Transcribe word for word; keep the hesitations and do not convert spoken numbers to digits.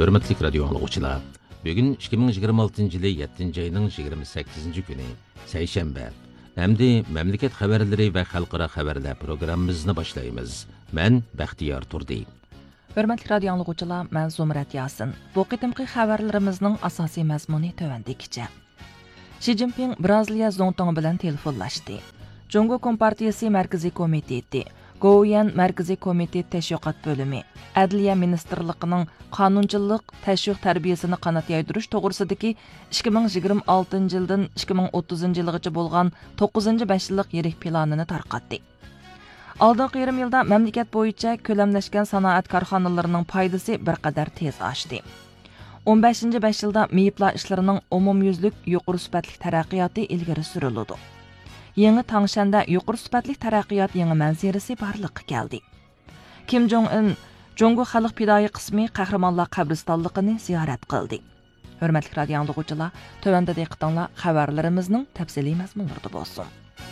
Hürmetlik radyo anlıqçılar, bugün ikki ming yigirma oltinchi yılı yettinchi ayning yigirma sakkizinchi kuni, Seyşembe. Әмді мәмлекет xabarlari va xalqaro xabarlar programmamizni boshlaymiz. Men Baxtiyor Turdi. Hörmətli radio anlıqçılar, mən Zumrat Yasin. Bu qitimqi xəbərlərimizin asasi məzmunu tövəndikcə. Xi Jinping Braziliya Zongtong bilan telefonlaşdı. Jungo Kompartiyası Mərkəzi Komiteti, Goyan Mərkəzi Komitet Təşviqat Bölümü, Adliya Ministerliğinin qanunçılıq təşviq tərbiyəsini qanat yaydırış toğrusidagi ikki ming yigirma oltinchi yildan ikki ming o'ttizinchi yilgacha bo'lgan to'qqizinchi besh yillik yirik planini tarqatdi. Алдыңғы yarım yılda məmləkət boyunca köləmləşkən sanoat karxanalarının paydası bir qədər tez aşdı. o'n beshinchi besh yılda meyiplar işlərinin umumyüzlük yuqori sübətlik tərəqqiyatı ilgiri sürülüdü. Yeni Tangshan'da yuqori sübətlik tərəqqiyat yeni mənzirisi barlıqqa gəldi. Kim Jong-un Jungo Xalq Pidai qismi Qahramonlar qabristonligini ziyorat qildi. Hörmətli radio anlıqçılar, tövəndə diqqətinizlər xəbərlərimizin təfsili məzmunlarında bolsun.